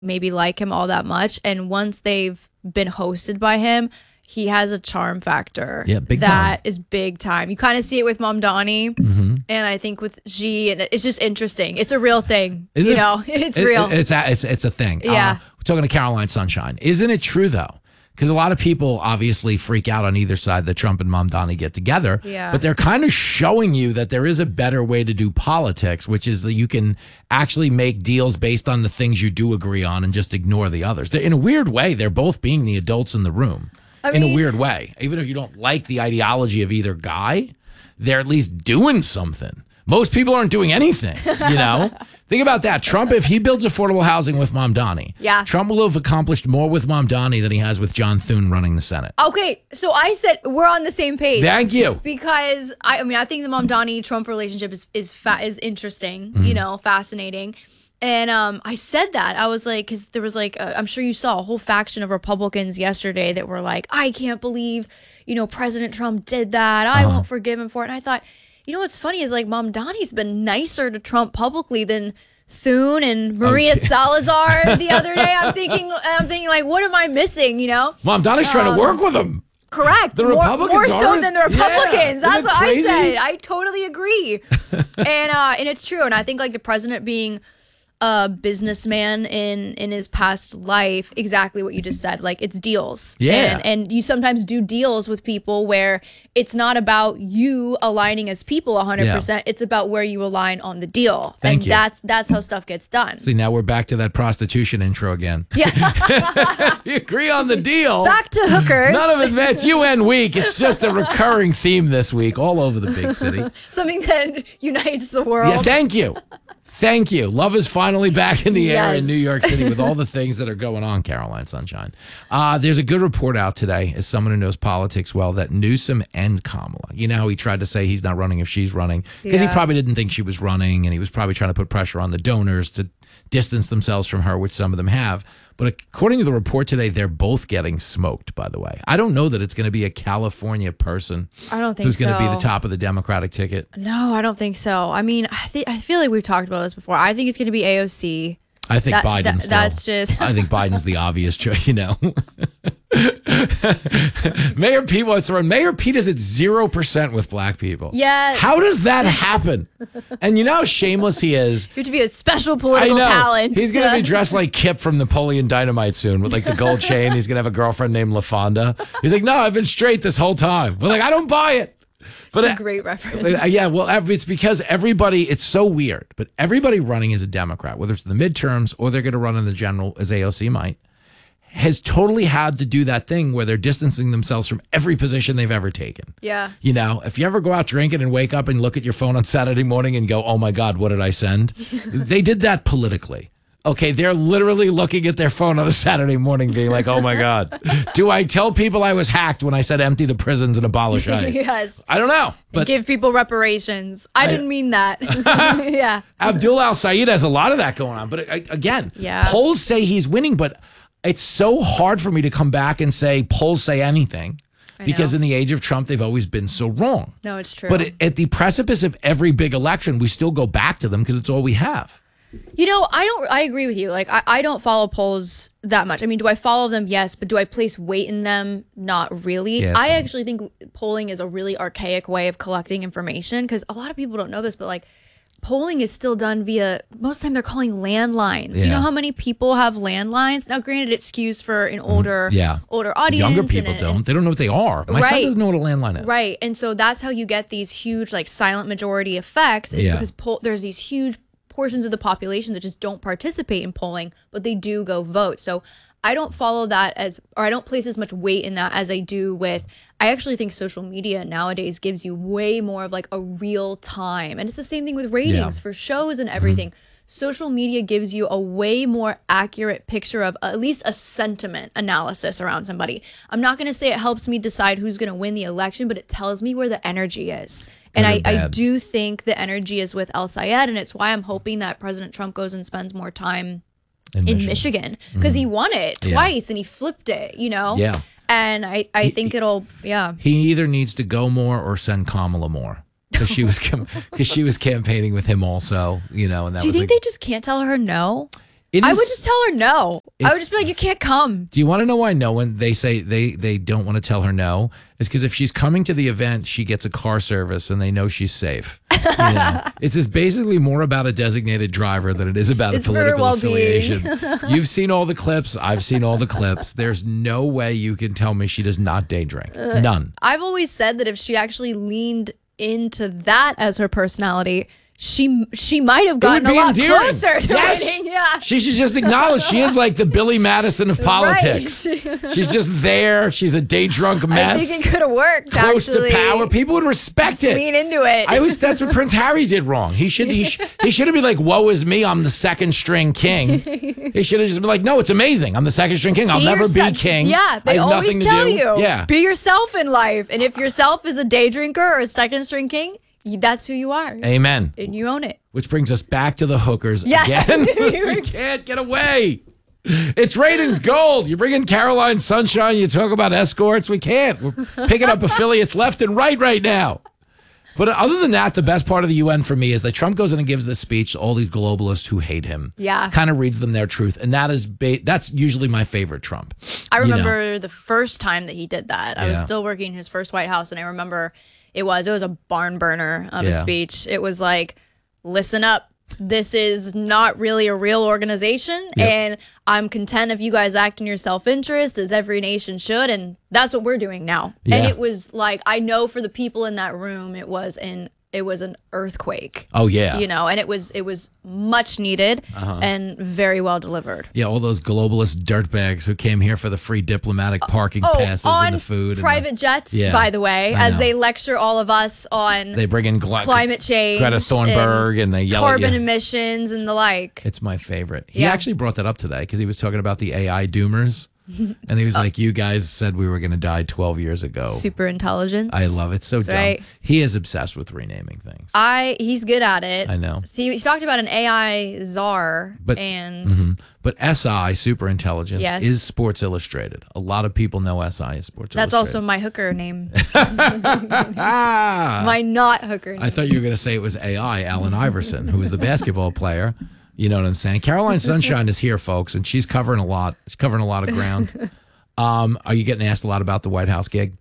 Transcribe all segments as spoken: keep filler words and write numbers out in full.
maybe like him all that much. And once they've been hosted by him, he has a charm factor yeah, big that time. is big time. You kind of see it with Mamdani, mm-hmm. and I think with Xi, and it's just interesting. It's a real thing. It you is, know, it's it, real. It, it's, a, it's, it's a thing. Yeah. Uh, we're talking to Caroline Sunshine. Isn't it true, though? Because a lot of people obviously freak out on either side that Trump and Mamdani get together. Yeah. But they're kind of showing you that there is a better way to do politics, which is that you can actually make deals based on the things you do agree on and just ignore the others. They're, in a weird way, they're both being the adults in the room. I in mean, a weird way. Even if you don't like the ideology of either guy, they're at least doing something. Most people aren't doing anything, you know? Think about that. Trump, if he builds affordable housing with Mamdani, yeah. Trump will have accomplished more with Mamdani than he has with John Thune running the Senate. Okay, so I said we're on the same page. Thank you. Because, I, I mean, I think the Mamdani-Trump relationship is is, fa- is interesting, mm-hmm. you know, fascinating. And um, I said that. I was like, because there was like, i I'm sure you saw a whole faction of Republicans yesterday that were like, I can't believe, you know, President Trump did that. I uh-huh. won't forgive him for it. And I thought, you know what's funny is like Mamdani's been nicer to Trump publicly than Thune and Maria okay. Salazar the other day. I'm thinking, I'm thinking like, what am I missing? You know, Mamdani's um, trying to work with him. Correct. The more, Republicans more so aren't. than the Republicans. Yeah. That's what crazy? I said. I totally agree. and uh, and it's true. And I think like the president being a businessman in in his past life, exactly what you just said, like it's deals. Yeah. And, and you sometimes do deals with people where it's not about you aligning as people one hundred percent. Yeah. It's about where you align on the deal. Thank and you. that's that's how stuff gets done. See, now we're back to that prostitution intro again. Yeah. You agree on the deal. Back to hookers. None of it that's U N week. It's just a recurring theme this week all over the big city. Something that unites the world. Yeah, thank you. Thank you. Love is finally back in the yes. air in New York City with all the things that are going on, Caroline Sunshine. Uh, there's a good report out today, as someone who knows politics well, that Newsom and Kamala, you know how he tried to say he's not running if she's running, because yeah. he probably didn't think she was running, and he was probably trying to put pressure on the donors to distance themselves from her, which some of them have. But according to the report today, they're both getting smoked, by the way. I don't know that it's going to be a California person I don't think who's so. going to be the top of the Democratic ticket. No, I don't think so. I mean, I, th- I feel like we've talked about this before. I think it's going to be A O C. I think that, Biden. That, still. That's just. I think Biden's the obvious choice. You know, Mayor Pete wants to run. Mayor Pete is at zero percent with black people. Yeah. How does that happen? And you know how shameless he is. You have to be a special political I know. talent. He's gonna be dressed like Kip from Napoleon Dynamite soon, with like the gold chain. He's gonna have a girlfriend named LaFonda. He's like, no, I've been straight this whole time. We're like, I don't buy it. But it's a great reference. Uh, yeah, well, it's because everybody, it's so weird, but everybody running as a Democrat, whether it's the midterms or they're going to run in the general, as A O C might, has totally had to do that thing where they're distancing themselves from every position they've ever taken. Yeah. You know, if you ever go out drinking and wake up and look at your phone on Saturday morning and go, oh my God, what did I send? They did that politically. Okay, they're literally looking at their phone on a Saturday morning being like, oh my God, do I tell people I was hacked when I said empty the prisons and abolish ICE? Yes. I don't know. But and give people reparations. I, I didn't mean that. Yeah. Abdul Al-Sayed has a lot of that going on. But again, yeah. polls say he's winning, but it's so hard for me to come back and say polls say anything. Because in the age of Trump, they've always been so wrong. No, it's true. But at the precipice of every big election, we still go back to them because it's all we have. You know, I don't, I agree with you. Like, I, I don't follow polls that much. I mean, do I follow them? Yes. But do I place weight in them? Not really. Yeah, I funny. actually think polling is a really archaic way of collecting information because a lot of people don't know this, but like polling is still done via, most of the time they're calling landlines. Yeah. You know how many people have landlines? Now, granted, it skews for an older, yeah. older audience. Younger people and, don't. And, they don't know what they are. My right. son doesn't know what a landline is. Right. And so that's how you get these huge, like, silent majority effects is Yeah. because poll- there's these huge portions of the population that just don't participate in polling, but they do go vote. So I don't follow that as, or I don't place as much weight in that as I do with, I actually think social media nowadays gives you way more of like a real time. And it's the same thing with ratings Yeah. for shows and everything. Mm-hmm. Social media gives you a way more accurate picture of at least a sentiment analysis around somebody. I'm not going to say it helps me decide who's going to win the election, but it tells me where the energy is. And I, I do think the energy is with El-Sayed, and it's why I'm hoping that President Trump goes and spends more time in, in Michigan because mm-hmm. he won it twice yeah. and he flipped it, you know? Yeah. And I, I he, think it'll, yeah. He either needs to go more or send Kamala more because she was because she was campaigning with him also, you know. And that do you was think like, they just can't tell her no? It I is- would just tell her no. I would It's- just be like, you can't come. Do you want to know why no one they say they they don't want to tell her no? It's because if she's coming to the event, she gets a car service and they know she's safe. You know? It's just basically more about a designated driver than it is about It's a for her political well-being. affiliation. You've seen all the clips. I've seen all the clips. There's no way you can tell me she does not day drink. None. I've always said that if she actually leaned into that as her personality, she she might have gotten a be lot endearing. closer to Yes. winning. Yeah. She should just acknowledge she is like the Billy Madison of politics. Right. She's just there. She's a day drunk I mess. think it could have worked. Close actually. to power. People would respect it. Lean into it. I always that's what Prince Harry did wrong. He should he, sh- he should have been like, "Woe is me, I'm the second string king." He should have just been like, "No, it's amazing. I'm the second string king. I'll Be never yourself- be king." Yeah, they I have always nothing to tell do. you. Yeah. Be yourself in life. And if yourself is a day drinker or a second string king, you, that's who you are. Amen. And you own it. Which brings us back to the hookers Yeah. again. We can't get away. It's ratings gold. You bring in Caroline Sunshine, you talk about escorts. We can't. We're picking up affiliates left and right right now. But other than that, the best part of the U N for me is that Trump goes in and gives this speech to all these globalists who hate him. Yeah. Kind of reads them their truth. And that is ba- that's usually my favorite Trump. I You know. remember the first time that he did that. I was Yeah. still working his first White House, and I remember it was it was a barn burner of a Yeah. speech. It was like, listen up. This is not really a real organization, Yep. and I'm content if you guys act in your self-interest, as every nation should, and that's what we're doing now. And Yeah. it was like, I know for the people in that room, it was an it was an earthquake. Oh, yeah. You know, and it was it was much needed Uh-huh. and very well delivered. Yeah, all those globalist dirtbags who came here for the free diplomatic parking Oh, passes on and the food. and the- private jets, Yeah, by the way, I as know. they lecture all of us on They bring in gla- climate change, Greta Thunberg, and they yell carbon at you. emissions, and the like. It's my favorite. He Yeah. actually brought that up today because he was talking about the A I doomers. And he was like, you guys said we were going to die twelve years ago. Super intelligence. I love it. So dumb. right. He is obsessed with renaming things. I he's good at it. I know. See, he talked about an A I czar, But- and Mhm. But S I, Super Intelligence, Yes. is Sports Illustrated. A lot of people know S I is Sports that's also Illustrated. my hooker name. Ah! my not hooker name. I thought you were going to say it was A I, Allen Iverson, who was the basketball player. You know what I'm saying? Caroline Sunshine is here, folks, and she's covering a lot. She's covering a lot of ground. Um, are you getting asked a lot about the White House gig?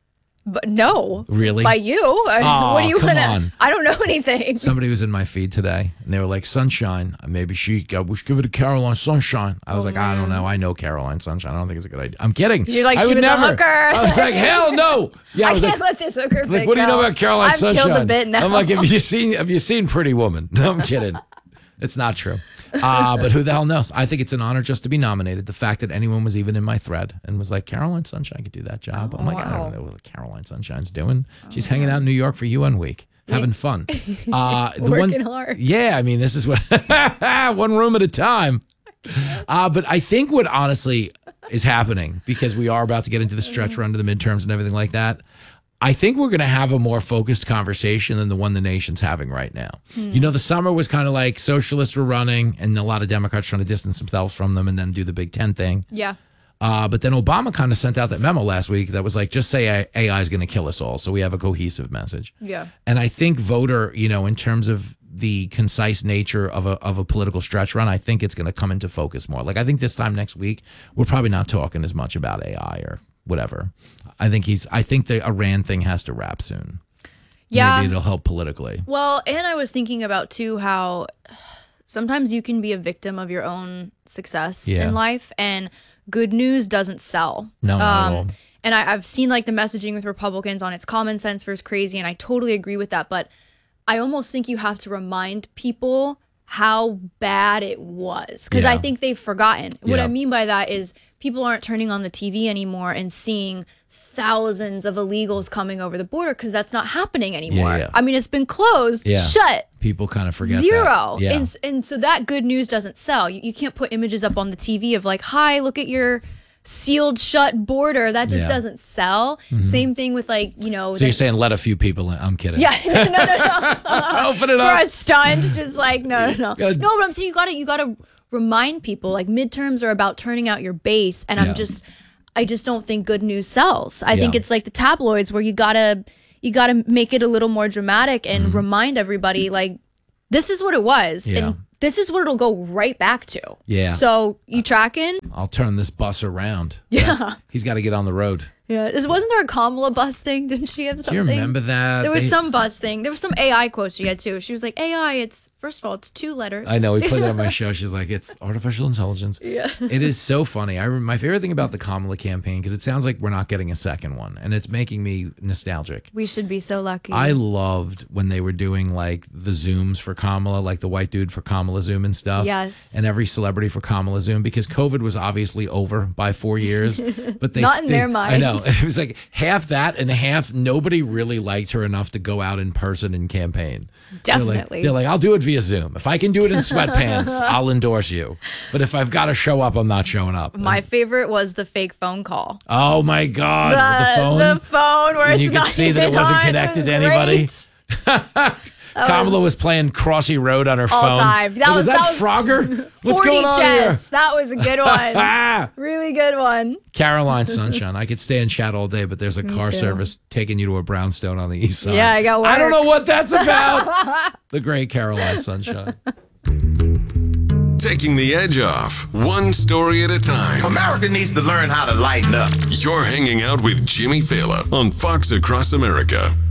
but no, Really? by you. Aw, what do you come want on. to? I don't know anything. Somebody was in my feed today, and they were like, Sunshine, maybe she, I wish give it to Caroline Sunshine. I was Oh, like, I don't know. I know Caroline Sunshine. I don't think it's a good idea. I'm kidding. You're like, I she would was a never. hooker. I was like, hell no. Yeah, I I was can't like, let this hooker like, bit what do you know go. about Caroline I've Sunshine? killed the bit now. I'm like, have you seen, have you seen Pretty Woman? No, I'm kidding. It's not true. Uh, but who the hell knows? I think it's an honor just to be nominated. The fact that anyone was even in my thread and was like, Caroline Sunshine could do that job. I'm like, I wow. don't know what Caroline Sunshine's doing. She's hanging out in New York for U N week, having fun. Uh, the Working one, hard. Yeah, I mean, this is what, one room at a time. Uh, but I think what honestly is happening, because we are about to get into the stretch run to the midterms and everything like that, I think we're going to have a more focused conversation than the one the nation's having right now. You know, the summer was kind of like socialists were running and a lot of Democrats trying to distance themselves from them and then do the Big Ten thing. Yeah. Uh, but then Obama kind of sent out that memo last week that was like, just say A I is going to kill us all. So we have a cohesive message. Yeah. And I think voter, you know, in terms of the concise nature of a of a political stretch run, I think it's going to come into focus more. Like, I think this time next week, we're probably not talking as much about A I or whatever. I think he's. I think the Iran thing has to wrap soon. Yeah. Maybe it'll help politically. Well, and I was thinking about too how sometimes you can be a victim of your own success Yeah. in life, and good news doesn't sell. No, not at all. And I, I've seen like the messaging with Republicans on it's common sense versus crazy, and I totally agree with that. But I almost think you have to remind people how bad it was, because Yeah. I think they've forgotten. What Yeah. I mean by that is people aren't turning on the T V anymore and seeing thousands of illegals coming over the border, because that's not happening anymore. Yeah, yeah. I mean, it's been closed, Yeah. shut. People kind of forget Zero. that. Yeah. And, and so that good news doesn't sell. You, you can't put images up on the T V of like, hi, look at your sealed shut border. That just Yeah. doesn't sell. Same thing with like, you know. so the- you're saying let a few people in? I'm kidding. yeah, no, no, no. Open it For up. a stunt, just like, no, no, no. Good. No, but I'm saying you gotta, you gotta remind people like midterms are about turning out your base. And Yeah. I'm just, I just don't think good news sells. I think Yeah. it's like the tabloids where you gotta, you gotta make it a little more dramatic and Mm-hmm. remind everybody like, this is what it was. Yeah. And this is what it'll go right back to. Yeah. So you tracking? I'll turn this bus around. Yeah. That's, he's got to get on the road. Yeah. Is, wasn't there a Kamala bus thing? Didn't she have something? Do you remember that? There was They- some bus thing. There was some A I quote she had too. She was like, A I, it's, first of all, it's two letters. I know. We played that on my show. She's like, it's artificial intelligence. Yeah. It is so funny. I rem- My favorite thing about the Kamala campaign, because it sounds like we're not getting a second one, and it's making me nostalgic. We should be so lucky. I loved when they were doing like the Zooms for Kamala, like the white dude for Kamala Zoom and stuff. Yes. And every celebrity for Kamala Zoom, because COVID was obviously over by four years. But they Not in sti- their I know. minds. It was like half that and half nobody really liked her enough to go out in person and campaign. They're like- Definitely. They're like, I'll do it via Zoom. If I can do it in sweatpants, I'll endorse you. But if I've got to show up, I'm not showing up. My favorite was the fake phone call. Oh my God. the phone. The phone where And it's you could not see that it even wasn't on. connected to Great. anybody. Kamala was- was playing Crossy Road on her All phone. time. That Like, was- is that, that was Frogger? What's forty going on chess. That was a good one. here? Ah! Really good one. Caroline Sunshine. I could stay in chat all day, but there's a Me car too. service taking you to a brownstone on the east side. Yeah, I got I don't work. know what that's about. The great Caroline Sunshine. Taking the edge off, one story at a time. America needs to learn how to lighten up. You're hanging out with Jimmy Fallon on Fox Across America.